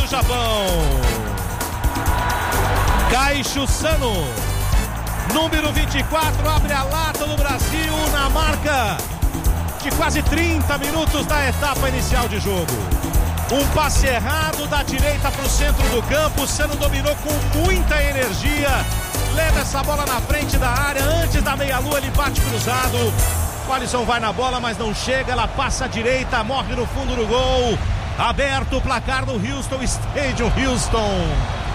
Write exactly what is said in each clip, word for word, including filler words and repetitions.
do Japão. Caixo Sano, número vinte e quatro, abre a lata do Brasil na marca de quase trinta minutos da etapa inicial de jogo. Um passe errado da direita para o centro do campo. O Sano dominou com muita energia. Leva essa bola na frente da área. Antes da meia-lua ele bate cruzado. O Alisson vai na bola, mas não chega. Ela passa à direita, morre no fundo do gol. Aberto o placar do Houston Stadium. Houston.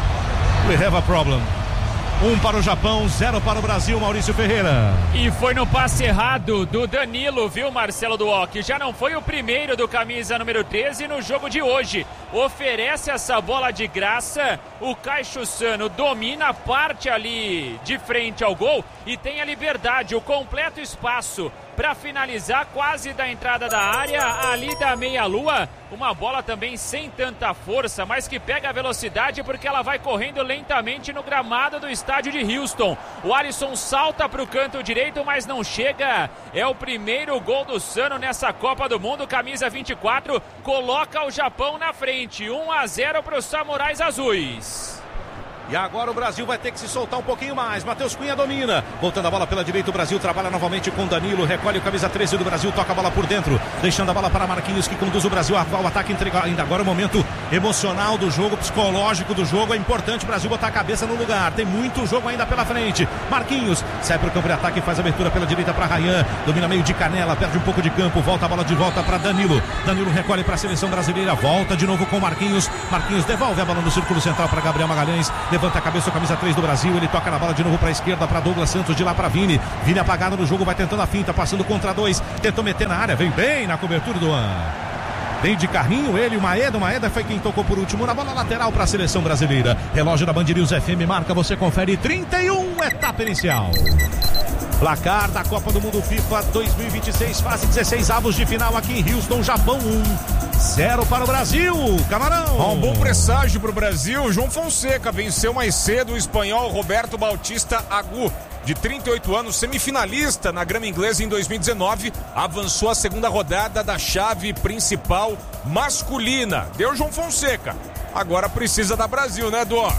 We have a problem. Um para o Japão, zero para o Brasil, Maurício Ferreira. E foi no passe errado do Danilo, viu, Marcelo Duoc? Já não foi o primeiro do camisa número treze no jogo de hoje. Oferece essa bola de graça, o Caixo Sano domina, parte ali de frente ao gol e tem a liberdade, o completo espaço para finalizar quase da entrada da área, ali da meia-lua. Uma bola também sem tanta força, mas que pega a velocidade porque ela vai correndo lentamente no gramado do estádio de Houston. O Alisson salta para o canto direito, mas não chega. É o primeiro gol do Sano nessa Copa do Mundo, camisa vinte e quatro, coloca o Japão na frente. um a zero para os Samurais Azuis. E agora o Brasil vai ter que se soltar um pouquinho mais. Matheus Cunha domina. Voltando a bola pela direita, o Brasil trabalha novamente com Danilo. Recolhe o camisa treze do Brasil, toca a bola por dentro. Deixando a bola para Marquinhos, que conduz o Brasil ao ataque. Entrega ainda agora o momento emocional do jogo, psicológico do jogo. É importante o Brasil botar a cabeça no lugar. Tem muito jogo ainda pela frente. Marquinhos sai para o campo de ataque e faz a abertura pela direita para Ryan. Domina meio de canela, perde um pouco de campo. Volta a bola de volta para Danilo. Danilo recolhe para a seleção brasileira. Volta de novo com Marquinhos. Marquinhos devolve a bola no círculo central para Gabriel Magalhães. Levanta a cabeça, o camisa três do Brasil, ele toca na bola de novo para a esquerda, para Douglas Santos, de lá para Vini. Vini apagado no jogo, vai tentando a finta, passando contra dois, tentou meter na área, vem bem na cobertura do An. Vem de carrinho ele, o Maeda, o Maeda foi quem tocou por último na bola lateral para a seleção brasileira. Relógio da Band News F M marca, você confere trinta e um, etapa inicial. Placar da Copa do Mundo FIFA dois mil e vinte e seis, fase dezesseis, avos de final aqui em Houston, Japão um, zero para o Brasil, Camarão. Um bom presságio para o Brasil. João Fonseca venceu mais cedo o espanhol Roberto Bautista Agut, de trinta e oito anos, semifinalista na grama inglesa em dois mil e dezenove, avançou a segunda rodada da chave principal masculina. Deu João Fonseca. Agora precisa da Brasil, né, Dó?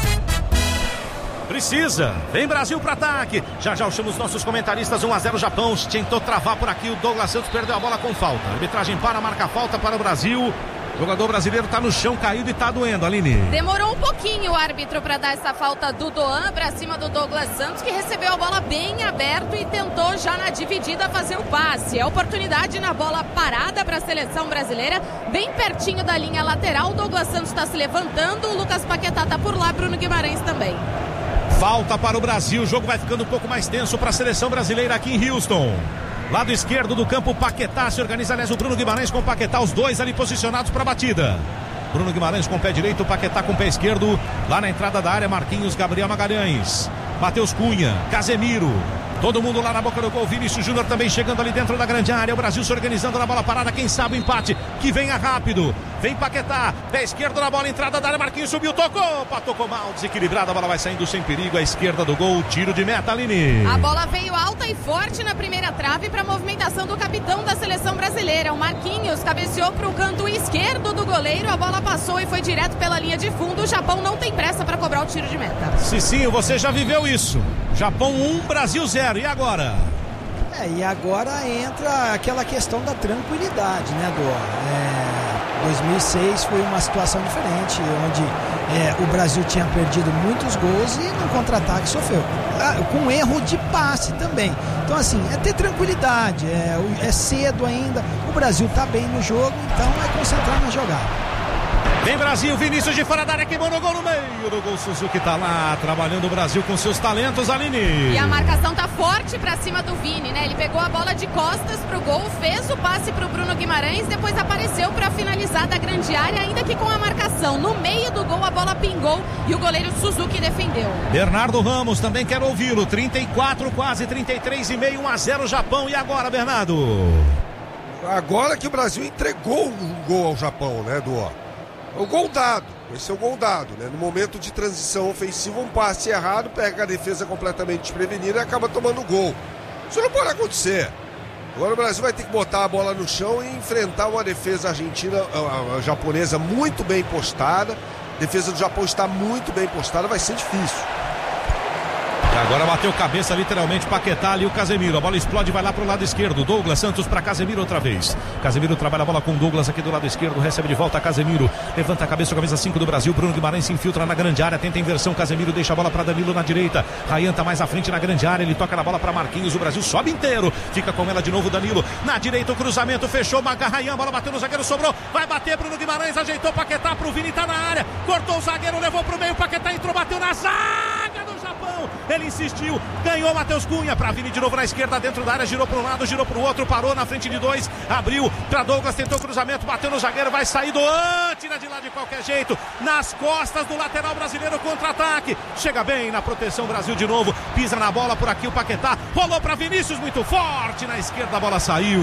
Precisa, vem Brasil para ataque. Já já chamo os nossos comentaristas. um a zero Japão, tentou travar por aqui, o Douglas Santos perdeu a bola com falta. A arbitragem para, marca falta para o Brasil. O jogador brasileiro está no chão caído e está doendo, Aline. Demorou um pouquinho o árbitro para dar essa falta do Doan para cima do Douglas Santos, que recebeu a bola bem aberto e tentou já na dividida fazer o passe. É oportunidade na bola parada para a seleção brasileira, bem pertinho da linha lateral. O Douglas Santos está se levantando, o Lucas Paquetá está por lá, Bruno Guimarães também. Falta para o Brasil, o jogo vai ficando um pouco mais tenso para a seleção brasileira aqui em Houston. Lado esquerdo do campo, Paquetá se organiza, aliás, o Bruno Guimarães com o Paquetá, os dois ali posicionados para a batida. Bruno Guimarães com o pé direito, Paquetá com o pé esquerdo, lá na entrada da área, Marquinhos, Gabriel Magalhães, Matheus Cunha, Casemiro. Todo mundo lá na boca do gol, Vinícius Júnior também chegando ali dentro da grande área, o Brasil se organizando na bola parada, quem sabe o empate, que venha rápido, vem Paquetá, pé esquerdo na bola, entrada da área, Marquinhos subiu, tocou, opa, tocou mal, desequilibrada, a bola vai saindo sem perigo, à esquerda do gol, tiro de meta, Aline. A bola veio alta e forte na primeira trave para a movimentação do capitão da seleção brasileira, o Marquinhos cabeceou para o canto esquerdo do goleiro, a bola passou e foi direto pela linha de fundo, o Japão não tem pressa para cobrar o tiro de meta. Cicinho, você já viveu isso, Japão um, Brasil zero, e agora? É, e agora entra aquela questão da tranquilidade, né, Dó? É, dois mil e seis foi uma situação diferente, onde é, o Brasil tinha perdido muitos gols e no contra-ataque sofreu, ah, com erro de passe também. Então, assim, é ter tranquilidade, é, é cedo ainda, o Brasil tá bem no jogo, então é concentrar na jogada. Vem Brasil, Vinícius de fora da área, queimou no gol no meio do gol, Suzuki tá lá, trabalhando o Brasil com seus talentos, Aline. E a marcação tá forte pra cima do Vini, né? Ele pegou a bola de costas pro gol, fez o passe pro Bruno Guimarães, depois apareceu pra finalizar da grande área, ainda que com a marcação. No meio do gol a bola pingou e o goleiro Suzuki defendeu. Bernardo Ramos, também quero ouvi-lo, trinta e quatro, quase trinta e três e meio, um a zero Japão, e agora, Bernardo? Agora que o Brasil entregou um gol ao Japão, né, Duó? O gol dado, esse é o gol dado, né? No momento de transição ofensiva, um passe errado, pega a defesa completamente desprevenida e acaba tomando gol. Isso não pode acontecer. Agora o Brasil vai ter que botar a bola no chão e enfrentar uma defesa argentina, a, a japonesa muito bem postada. A defesa do Japão está muito bem postada, vai ser difícil. Agora bateu cabeça literalmente Paquetá ali o Casemiro, a bola explode, vai lá pro lado esquerdo, Douglas Santos para Casemiro outra vez, Casemiro trabalha a bola com Douglas aqui do lado esquerdo, recebe de volta Casemiro, levanta a cabeça, camisa cinco do Brasil, Bruno Guimarães se infiltra na grande área, tenta a inversão, Casemiro deixa a bola para Danilo na direita, Ryan tá mais à frente na grande área, ele toca na bola para Marquinhos, o Brasil sobe inteiro, fica com ela de novo Danilo, na direita o cruzamento, fechou, Maga Ryan, a bola bateu no zagueiro, sobrou, vai bater Bruno Guimarães, ajeitou Paquetá pro Vini, tá na área, cortou o zagueiro, levou pro meio, Paquetá entrou, bateu na zaga do Japão, ele insistiu, ganhou Matheus Cunha para Vini de novo na esquerda, dentro da área, girou para um lado, girou para o outro, parou na frente de dois, abriu para Douglas, tentou cruzamento, bateu no zagueiro, vai sair do an, tira de lá de qualquer jeito, nas costas do lateral brasileiro, contra-ataque, chega bem na proteção, Brasil de novo, pisa na bola por aqui o Paquetá, rolou para Vinícius, muito forte na esquerda, a bola saiu.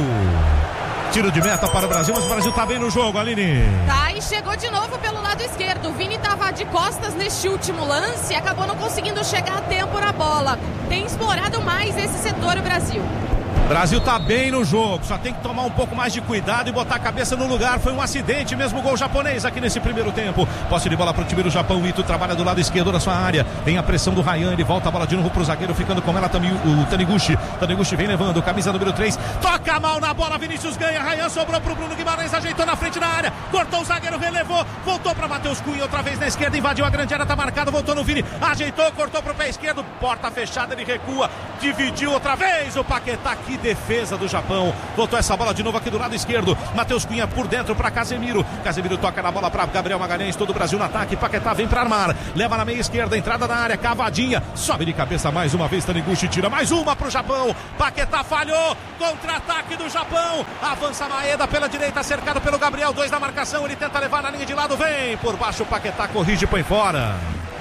Tiro de meta para o Brasil, mas o Brasil tá bem no jogo, Aline. Tá, e chegou de novo pelo lado esquerdo. O Vini tava de costas neste último lance e acabou não conseguindo chegar a tempo na bola. Tem explorado mais esse setor o Brasil. Brasil tá bem no jogo, só tem que tomar um pouco mais de cuidado e botar a cabeça no lugar. Foi um acidente mesmo, o gol japonês aqui nesse primeiro tempo. Posse de bola pro time do Japão, o Ito trabalha do lado esquerdo da sua área, tem a pressão do Ryan, ele volta a bola de novo pro zagueiro, ficando com ela também o Taniguchi. Taniguchi vem levando, camisa número três, toca mal na bola, Vinícius ganha, Ryan sobrou pro Bruno Guimarães, ajeitou na frente da área, cortou o zagueiro, relevou, voltou pra Matheus Cunha, outra vez na esquerda, invadiu a grande área, tá marcado, voltou no Vini, ajeitou, cortou pro pé esquerdo, porta fechada, ele recua, dividiu outra vez o Paquetá, que defesa do Japão, voltou essa bola de novo aqui do lado esquerdo, Matheus Cunha por dentro para Casemiro, Casemiro toca na bola para Gabriel Magalhães, todo o Brasil no ataque, Paquetá vem para armar, leva na meia esquerda, entrada na área, cavadinha, sobe de cabeça mais uma vez, Taniguchi tira mais uma pro Japão, Paquetá falhou, contra-ataque do Japão, avança Maeda pela direita, cercado pelo Gabriel, dois na marcação, ele tenta levar na linha de lado, vem por baixo, Paquetá corrige e põe fora.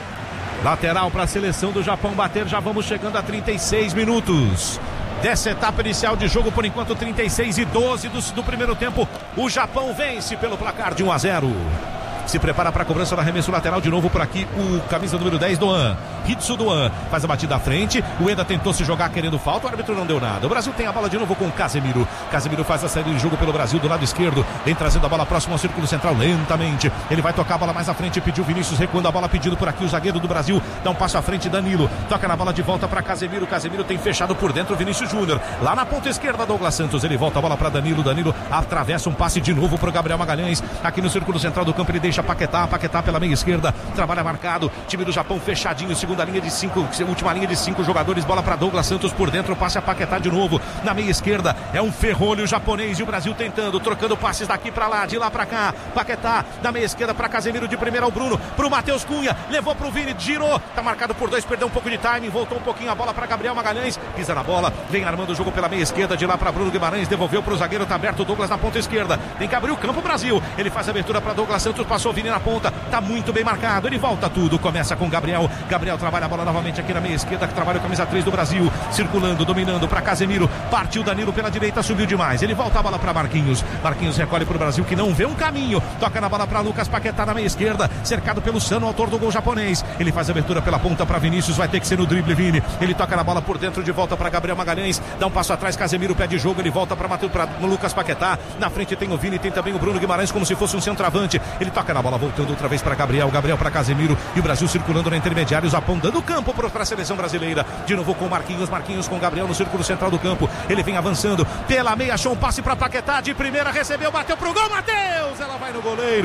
Lateral para a seleção do Japão bater, já vamos chegando a trinta e seis minutos dessa etapa inicial de jogo, por enquanto trinta e seis e doze do, do primeiro tempo, o Japão vence pelo placar de um a zero. Se prepara para a cobrança do arremesso lateral de novo por aqui o camisa número dez, Doan. Hitsu Doan faz a batida à frente, o Eda tentou se jogar querendo falta, o árbitro não deu nada. O Brasil tem a bola de novo com Casemiro. Casemiro faz a saída de jogo pelo Brasil do lado esquerdo, vem trazendo a bola próximo ao círculo central lentamente. Ele vai tocar a bola mais à frente, pediu Vinícius recuando a bola, pedindo por aqui o zagueiro do Brasil, dá um passo à frente, Danilo toca na bola de volta para Casemiro. Casemiro tem fechado por dentro Vinícius Júnior, lá na ponta esquerda Douglas Santos, ele volta a bola para Danilo, Danilo atravessa um passe de novo para o Gabriel Magalhães, aqui no círculo central do campo ele deixa Paquetá, Paquetá pela meia esquerda, trabalha marcado, time do Japão fechadinho, segunda linha de cinco, última linha de cinco jogadores, bola para Douglas Santos por dentro, passe a Paquetá de novo, na meia esquerda, é um ferrolho japonês e o Brasil tentando, trocando passes daqui para lá, de lá para cá, Paquetá, na meia esquerda para Casemiro, de primeira ao Bruno, pro Matheus Cunha, levou pro Vini, girou, tá marcado por dois, perdeu um pouco de timing, voltou um pouquinho a bola para Gabriel Magalhães, pisa na bola, vem armando o jogo pela meia esquerda, de lá para Bruno Guimarães, devolveu pro zagueiro, tá aberto, Douglas na ponta esquerda, tem que abrir o campo Brasil, ele faz a abertura para Douglas Santos, passou o Vini na ponta, tá muito bem marcado, ele volta tudo, começa com Gabriel, Gabriel trabalha a bola novamente aqui na meia esquerda, que trabalha o camisa três do Brasil, circulando, dominando para Casemiro, partiu Danilo pela direita, subiu demais, ele volta a bola para Marquinhos, Marquinhos recolhe para o Brasil que não vê um caminho, toca na bola para Lucas Paquetá na meia esquerda, cercado pelo Sano, autor do gol japonês, ele faz a abertura pela ponta para Vinícius, vai ter que ser no drible Vini, ele toca na bola por dentro, de volta para Gabriel Magalhães, dá um passo atrás, Casemiro pede jogo, ele volta para Lucas Paquetá, na frente tem o Vini, tem também o Bruno Guimarães como se fosse um centroavante, ele toca na bola, voltando outra vez para Gabriel, Gabriel para Casemiro, e o Brasil circulando na intermediária, o Japão dando campo para a seleção brasileira, de novo com Marquinhos, Marquinhos com Gabriel no círculo central do campo, ele vem avançando, pela meia, achou um passe para Paquetá, de primeira recebeu, bateu pro gol, Matheus, ela vai no goleiro.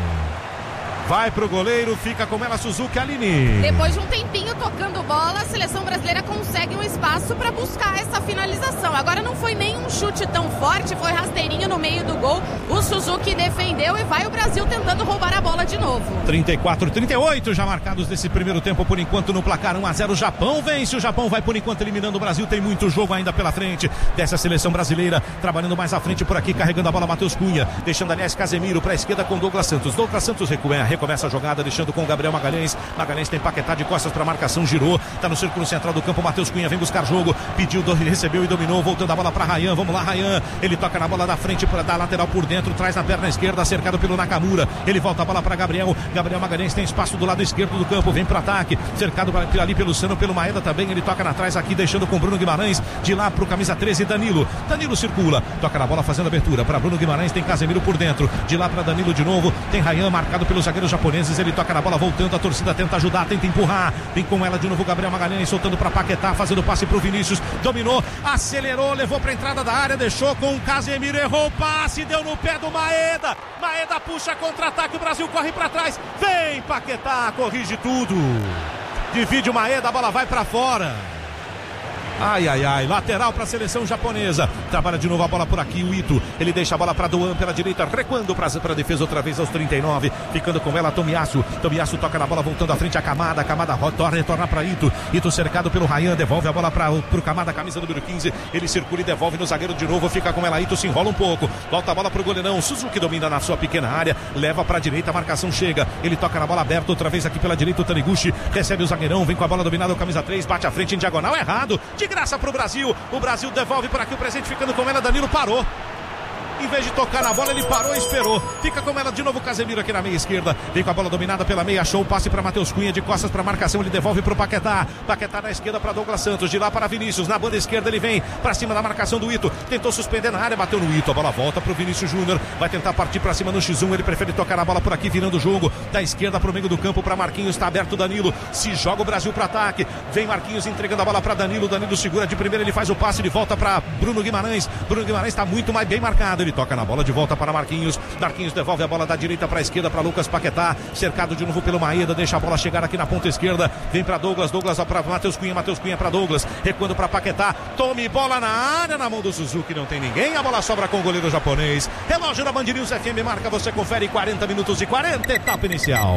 Vai pro goleiro, fica com ela Suzuki, Aline. Depois de um tempinho tocando bola, a seleção brasileira consegue um espaço para buscar essa finalização. Agora não foi nem um chute tão forte, foi rasteirinho no meio do gol. O Suzuki defendeu e vai o Brasil tentando roubar a bola de novo. trinta e quatro, trinta e oito já marcados nesse primeiro tempo, por enquanto no placar um a zero. O Japão vence, o Japão vai por enquanto eliminando o Brasil. Tem muito jogo ainda pela frente dessa seleção brasileira, trabalhando mais à frente por aqui, carregando a bola Matheus Cunha, deixando aliás Casemiro para a esquerda com Douglas Santos. Douglas Santos recua, recomeça a jogada, deixando com o Gabriel Magalhães. Magalhães tem Paquetá de costas para marcação, girou, tá no círculo central do campo. Matheus Cunha vem buscar jogo, pediu, recebeu e dominou, voltando a bola para Rayan. Vamos lá, Rayan. Ele toca na bola da frente para dar lateral por dentro, traz na perna esquerda, cercado pelo Nakamura. Ele volta a bola para Gabriel. Gabriel Magalhães tem espaço do lado esquerdo do campo, vem para ataque, cercado ali pelo Sano, pelo Maeda também. Ele toca na trás aqui, deixando com Bruno Guimarães. De lá pro camisa treze, Danilo. Danilo circula, toca na bola fazendo abertura para Bruno Guimarães. Tem Casemiro por dentro, de lá para Danilo de novo. Tem Rayan marcado pelos zagueiros japoneses. Ele toca na bola voltando, a torcida tenta ajudar, tenta empurrar. Vem com ela de novo Gabriel Magalhães, soltando para Paquetá, fazendo passe pro Vinícius. Dominou, acelerou, levou pra entrada da área, deixou com o Casemiro, errou o passe, deu no pé do Maeda. Maeda puxa contra-ataque, o Brasil corre pra trás. Vem Paquetá, corrige tudo. Divide o Maeda, a bola vai pra fora. Ai, ai, ai, lateral para a seleção japonesa. Trabalha de novo a bola por aqui, o Ito. Ele deixa a bola para Doan pela direita, recuando para a defesa outra vez aos trinta e nove. Ficando com ela, Tomiyasu. Tomiyasu toca na bola, voltando à frente a Kamada. Kamada retorna, retorna para Ito. Ito cercado pelo Rayan, devolve a bola para o Kamada, camisa número quinze. Ele circula e devolve no zagueiro de novo. Fica com ela, Ito se enrola um pouco. Volta a bola para o goleirão. Suzuki domina na sua pequena área. Leva para a direita, a marcação chega. Ele toca na bola aberta, outra vez aqui pela direita. O Taniguchi recebe o zagueirão, vem com a bola dominada, o camisa três. Bate à frente em diagonal, errado. De graça para o Brasil. O Brasil devolve por aqui o presente, ficando com ela. Danilo parou. Em vez de tocar na bola, ele parou e esperou. Fica com ela de novo o Casemiro aqui na meia esquerda. Vem com a bola dominada pela meia, achou o passe para Matheus Cunha, de costas para marcação, ele devolve para o Paquetá. Paquetá na esquerda para Douglas Santos, de lá para Vinícius, na banda esquerda ele vem para cima da marcação do Ito. Tentou suspender na área, bateu no Ito, a bola volta para o Vinícius Júnior. Vai tentar partir para cima no xis um, ele prefere tocar a bola por aqui, virando o jogo. Da esquerda para o meio do campo, para Marquinhos, está aberto o Danilo. Se joga o Brasil para ataque. Vem Marquinhos entregando a bola para Danilo. Danilo segura de primeira, ele faz o passe de volta para Bruno Guimarães. Bruno Guimarães está muito mais bem marcado, ele toca na bola de volta para Marquinhos. Marquinhos devolve a bola da direita para a esquerda para Lucas Paquetá, cercado de novo pelo Maeda, deixa a bola chegar aqui na ponta esquerda, vem para Douglas, Douglas para Matheus Cunha, Matheus Cunha para Douglas, recuando para Paquetá, tome bola na área, na mão do Suzuki, não tem ninguém, a bola sobra com o goleiro japonês. Relógio da Band News F M marca, você confere quarenta minutos e quarenta, etapa inicial.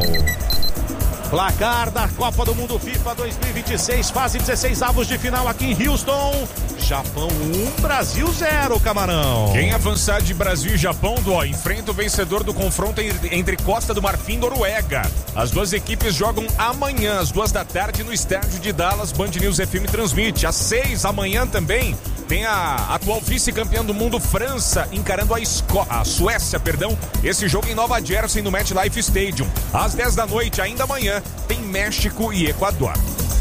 Placar da Copa do Mundo FIFA dois mil e vinte e seis, fase dezesseis avos de final aqui em Houston. Japão um, Brasil zero, Camarão. Quem avançar de Brasil e Japão, Dó, enfrenta o vencedor do confronto entre Costa do Marfim e Noruega. As duas equipes jogam amanhã, às duas da tarde, no estádio de Dallas. Band News F M transmite. Às seis, amanhã também, tem a atual vice-campeã do mundo, França, encarando a, Esco- a Suécia, perdão. Esse jogo em Nova Jersey, no MetLife Stadium. Às dez da noite, ainda amanhã, tem México e Equador.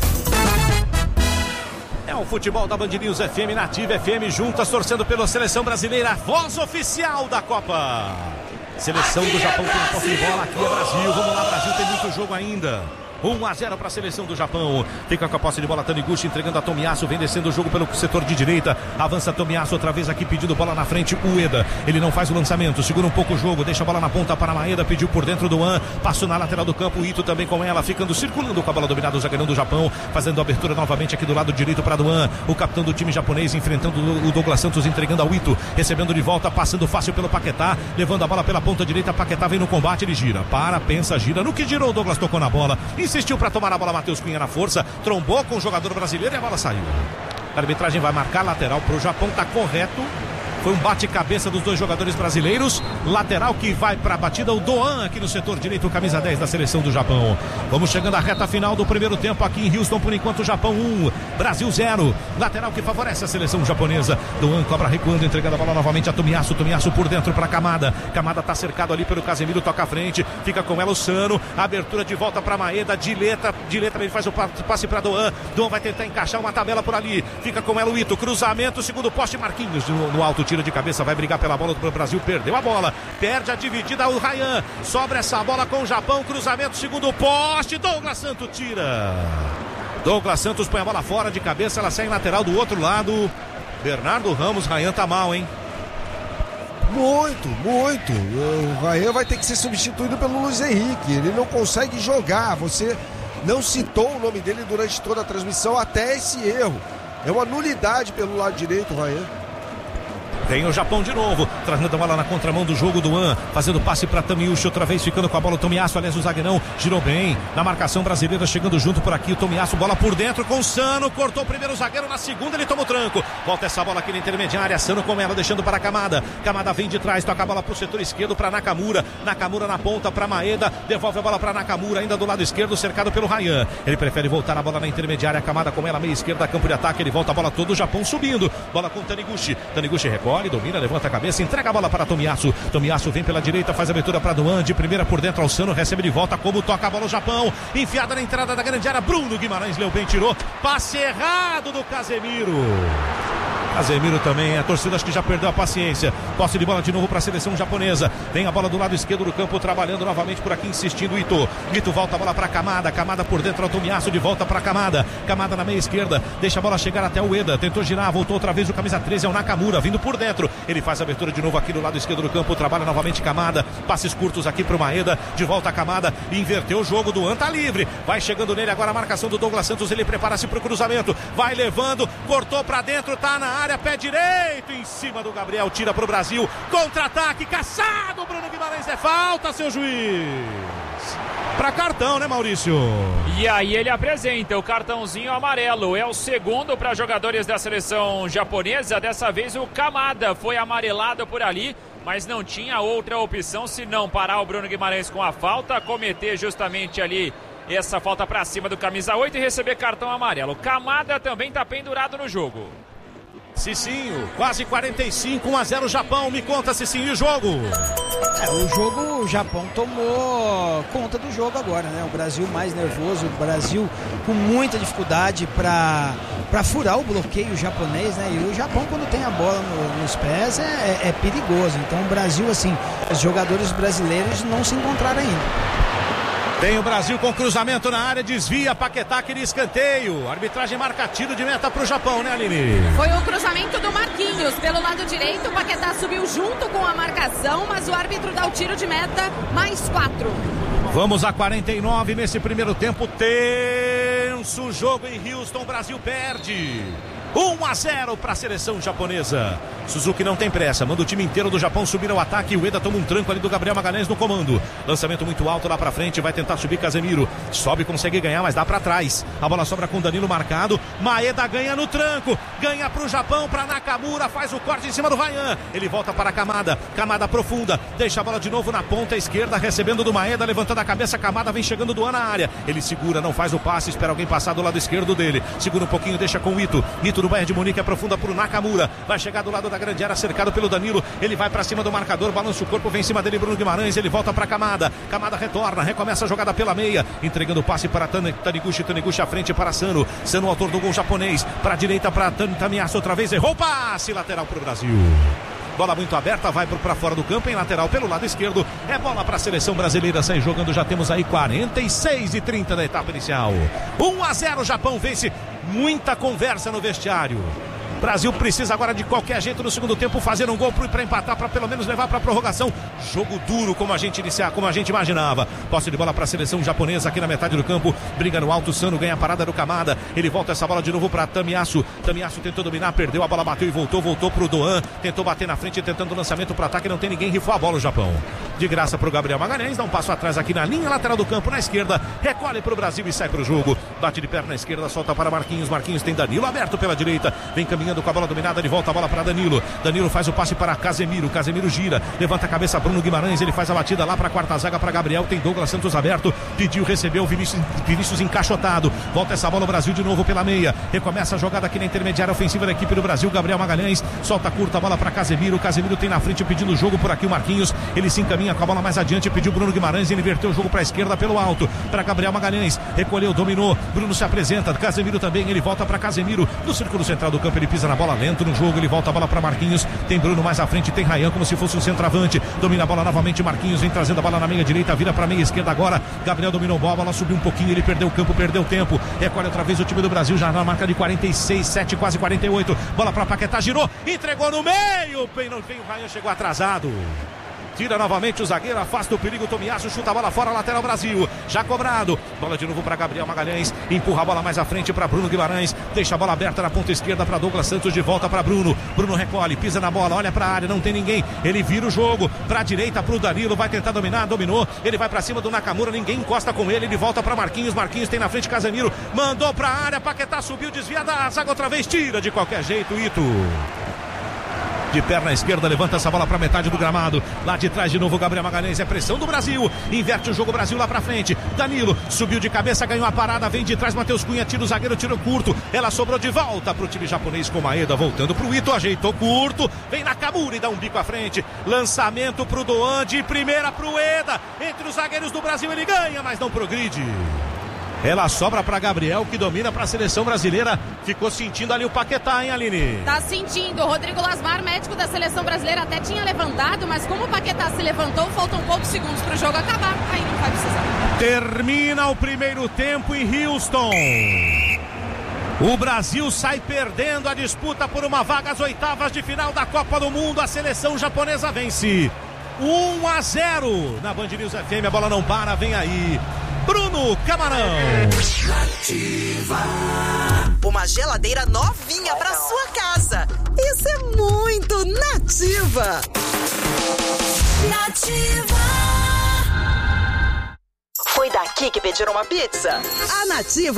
É o futebol da Band News F M, Nativa F M, juntas torcendo pela seleção brasileira, a voz oficial da Copa. Seleção do Japão tem a posse de bola, aqui é Brasil, vamos lá Brasil, tem muito jogo ainda. um a zero para a seleção do Japão. Fica com a posse de bola Taniguchi, entregando a Tomiyasu, vem descendo o jogo pelo setor de direita. Avança Tomiyasu outra vez aqui, pedindo bola na frente. Ueda, ele não faz o lançamento, segura um pouco o jogo, deixa a bola na ponta para Maeda, pediu por dentro do An, passou na lateral do campo. O Ito também com ela, ficando circulando com a bola dominada, o zagueirão do Japão, fazendo a abertura novamente aqui do lado direito para Duan. O capitão do time japonês enfrentando o Douglas Santos, entregando ao Ito, recebendo de volta, passando fácil pelo Paquetá, levando a bola pela ponta direita. Paquetá vem no combate, ele gira, para, pensa, gira. No que girou, o Douglas tocou na bola, insistiu para tomar a bola. Matheus Cunha na força, trombou com o jogador brasileiro e a bola saiu. A arbitragem vai marcar lateral para o Japão, tá correto. Foi um bate-cabeça dos dois jogadores brasileiros. Lateral que vai para a batida, o Doan aqui no setor direito, camisa dez da seleção do Japão. Vamos chegando à reta final do primeiro tempo aqui em Houston, por enquanto Japão um, Brasil zero. Lateral que favorece a seleção japonesa. Doan cobra recuando, entregando a bola novamente a Tomiyasu. Tomiyasu por dentro para Kamada. Kamada tá cercado ali pelo Casemiro, toca à frente, fica com ela o Sano. Abertura de volta para Maeda, Dileta, Dileta ele faz o passe para Doan. Doan vai tentar encaixar uma tabela por ali. Fica com ela o Ito, cruzamento, segundo poste, Marquinhos no, no alto, tira de cabeça, vai brigar pela bola do Brasil, perdeu a bola, perde a dividida o Rayan, sobra essa bola com o Japão, cruzamento, segundo poste, Douglas Santos tira. Douglas Santos põe a bola fora de cabeça, ela sai em lateral do outro lado. Bernardo Ramos, Rayan tá mal, hein? Muito, muito. O Rayan vai ter que ser substituído pelo Luiz Henrique, ele não consegue jogar, você não citou o nome dele durante toda a transmissão, até esse erro. É uma nulidade pelo lado direito, Rayan. Vem o Japão de novo, trazendo a bola na contramão do jogo do An, fazendo passe para Tamiushi, outra vez ficando com a bola o Tomiasso, aliás o zagueirão girou bem, na marcação brasileira chegando junto por aqui, o Tomiasso, bola por dentro com o Sano, cortou o primeiro zagueiro, na segunda ele toma o tranco, volta essa bola aqui na intermediária, Sano com ela, deixando para Kamada, Kamada vem de trás, toca a bola pro setor esquerdo para Nakamura, Nakamura na ponta para Maeda, devolve a bola para Nakamura, ainda do lado esquerdo, cercado pelo Ryan, ele prefere voltar a bola na intermediária, Kamada com ela, meia esquerda, campo de ataque, ele volta a bola todo, o Japão subindo, bola com Taniguchi, Taniguchi recolhe, domina, levanta a cabeça, entrega a bola para Tomiasso, Tomiasso vem pela direita, faz a abertura para Duan, de primeira por dentro ao Sano, recebe de volta, como toca a bola o Japão, enfiada na entrada da grande área, Bruno Guimarães leu bem, tirou, passe errado do Casemiro. Casemiro também, a torcida acho que já perdeu a paciência. Posse de bola de novo para a seleção japonesa. Vem a bola do lado esquerdo do campo, trabalhando novamente por aqui, insistindo o Ito. Ito volta a bola para Kamada, Kamada por dentro ao Tomiasso, de volta para Kamada. Kamada na meia esquerda, deixa a bola chegar até o Ueda, tentou girar, voltou outra vez o camisa treze, é o Nakamura, vindo por dentro. Ele faz a abertura de novo aqui do lado esquerdo do campo, trabalha novamente Kamada. Passes curtos aqui para o Maeda, de volta a Kamada, inverteu o jogo, do An tá livre. Vai chegando nele agora a marcação do Douglas Santos, ele prepara-se para o cruzamento, vai levando, cortou para dentro, tá na área, pé direito em cima do Gabriel, tira pro Brasil, contra-ataque, caçado, Bruno Guimarães, é falta, seu juiz. Pra cartão, né, Maurício? E aí ele apresenta o cartãozinho amarelo, é o segundo para jogadores da seleção japonesa, dessa vez o Kamada foi amarelado por ali, mas não tinha outra opção senão parar o Bruno Guimarães com a falta, cometer justamente ali essa falta pra cima do camisa oito e receber cartão amarelo. Kamada também tá pendurado no jogo. Cicinho, quase quarenta e cinco, um a zero Japão, me conta, Cicinho, e o jogo? É, o jogo, o Japão tomou conta do jogo agora, né? O Brasil mais nervoso, o Brasil com muita dificuldade para para furar o bloqueio japonês, né? E o Japão, quando tem a bola no, nos pés, é, é, é perigoso. Então o Brasil, assim, os jogadores brasileiros não se encontraram ainda. Tem o Brasil com cruzamento na área, desvia, Paquetá, aquele escanteio. A arbitragem marca tiro de meta pro Japão, né, Aline? Foi o cruzamento do Marquinhos. Pelo lado direito, o Paquetá subiu junto com a marcação, mas o árbitro dá o tiro de meta, mais quatro. Vamos a quarenta e nove nesse primeiro tempo, tenso o jogo em Houston, o Brasil perde. um a zero para a seleção japonesa. Suzuki não tem pressa, manda o time inteiro do Japão subir ao ataque. O Ueda toma um tranco ali do Gabriel Magalhães no comando. Lançamento muito alto lá pra frente, vai tentar subir Casemiro. Sobe, consegue ganhar, mas dá pra trás. A bola sobra com Danilo marcado. Maeda ganha no tranco, ganha pro Japão, pra Nakamura, faz o corte em cima do Ryan. Ele volta para Kamada, Kamada profunda, deixa a bola de novo na ponta esquerda, recebendo do Maeda, levantando a cabeça, Kamada vem chegando do An na área. Ele segura, não faz o passe, espera alguém passar do lado esquerdo dele. Segura um pouquinho, deixa com o Ito. Ito do Bayern de Munique, aprofunda pro Nakamura. Vai chegar do lado da grande área, cercado pelo Danilo. Ele vai pra cima do marcador, balança o corpo, vem em cima dele Bruno Guimarães. Ele volta pra Kamada. Kamada retorna, recomeça a jogada pela meia, entregando o passe para Taniguchi. Taniguchi à frente para Sano. Sano, autor do gol japonês. Pra direita para Tamiasso outra vez. Errou o passe lateral pro Brasil. Bola muito aberta, vai para fora do campo, em lateral pelo lado esquerdo. É bola para a seleção brasileira sair jogando. Já temos aí quarenta e seis e trinta da etapa inicial. um a zero, Japão vence. Muita conversa no vestiário. Brasil precisa agora de qualquer jeito no segundo tempo fazer um gol para empatar, para pelo menos levar para a prorrogação. Jogo duro como a gente iniciar, como a gente imaginava. Posse de bola para a seleção japonesa aqui na metade do campo. Briga no alto, Sano ganha a parada do Kamada. Ele volta essa bola de novo para Tamiasso. Tamiasso tentou dominar, perdeu a bola, bateu e voltou, voltou pro Doan. Tentou bater na frente, tentando o lançamento para ataque, não tem ninguém, rifou a bola o Japão. De graça pro Gabriel Magalhães, dá um passo atrás aqui na linha lateral do campo, na esquerda, recolhe pro Brasil e sai pro jogo. Bate de perna esquerda, solta para Marquinhos. Marquinhos tem Danilo aberto pela direita, vem caminhando com a bola dominada, de volta a bola para Danilo. Danilo faz o passe para Casemiro. Casemiro gira, levanta a cabeça Bruno Guimarães. Ele faz a batida lá para a quarta zaga para Gabriel. Tem Douglas Santos aberto, pediu, recebeu. Vinícius, Vinícius encaixotado. Volta essa bola o Brasil de novo pela meia. Recomeça a jogada aqui na intermediária ofensiva da equipe do Brasil. Gabriel Magalhães solta curta a bola para Casemiro. Casemiro tem na frente pedindo o jogo por aqui o Marquinhos. Ele se encaminha com a bola mais adiante, pediu Bruno Guimarães. Ele inverteu o jogo para a esquerda pelo alto para Gabriel Magalhães. Recolheu, dominou. Bruno se apresenta. Casemiro também. Ele volta para Casemiro no círculo central do campo. Ele pisa na bola lento no jogo, ele volta a bola para Marquinhos, tem Bruno mais à frente, tem Ryan como se fosse um centroavante, domina a bola novamente, Marquinhos vem trazendo a bola na meia direita, vira para a meia esquerda agora, Gabriel dominou a bola, a bola subiu um pouquinho, ele perdeu o campo, perdeu o tempo, recolhe outra vez o time do Brasil, já na marca de quarenta e seis, sete, quase quarenta e oito, bola para Paquetá, girou, entregou no meio, bem não veio, o Ryan chegou atrasado. Tira novamente o zagueiro, afasta o perigo, Tomiasso chuta a bola fora, lateral Brasil. Já cobrado. Bola de novo para Gabriel Magalhães. Empurra a bola mais à frente para Bruno Guimarães. Deixa a bola aberta na ponta esquerda para Douglas Santos, de volta para Bruno. Bruno recolhe, pisa na bola, olha para a área, não tem ninguém. Ele vira o jogo para a direita para o Danilo, vai tentar dominar, dominou. Ele vai para cima do Nakamura, ninguém encosta com ele. Ele volta para Marquinhos. Marquinhos tem na frente Casemiro, mandou para a área. Paquetá subiu, desvia da zaga outra vez, tira de qualquer jeito. Ito de perna esquerda, levanta essa bola para metade do gramado. Lá de trás de novo Gabriel Magalhães, é pressão do Brasil. Inverte o jogo, Brasil lá para frente. Danilo subiu de cabeça, ganhou a parada, vem de trás Matheus Cunha, tira o zagueiro, tiro curto. Ela sobrou de volta pro time japonês com Maeda, voltando pro Ito, ajeitou curto. Vem Nakamura e dá um bico à frente. Lançamento pro Doan, de primeira pro Eda. Entre os zagueiros do Brasil ele ganha, mas não progride. Ela sobra para Gabriel, que domina para a seleção brasileira. Ficou sentindo ali o Paquetá, hein, Aline? Tá sentindo. Rodrigo Lasmar, médico da seleção brasileira, até tinha levantado, mas como o Paquetá se levantou, faltam poucos segundos para o jogo acabar. Aí não vai precisar. Termina o primeiro tempo em Houston. O Brasil sai perdendo a disputa por uma vaga às oitavas de final da Copa do Mundo. A seleção japonesa vence um a zero na Band News F M. A bola não para, vem aí Bruno Camarão. Nativa. Uma geladeira novinha pra sua casa. Isso é muito Nativa. Nativa. Foi daqui que pediram uma pizza? A Nativa